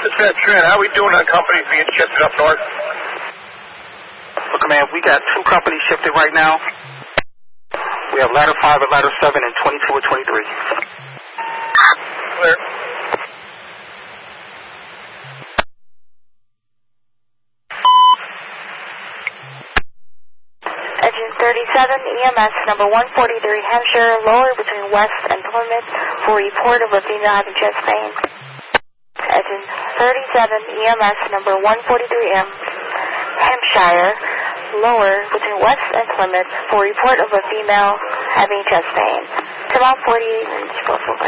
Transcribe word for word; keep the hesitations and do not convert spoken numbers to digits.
Dispatch Trent, how are we doing on companies being shifted up north? Look, man, we got two companies shifted right now. We have ladder five and ladder seven and twenty-two and twenty-three. Clear. Engine thirty-seven, E M S number one forty-three, Hampshire, lower between West and Plymouth for report of a female having chest pain. Engine thirty-seven, E M S number one forty-three M, Hampshire, lower between West and Plymouth for report of a female having chest pain. Come on, forty-eight,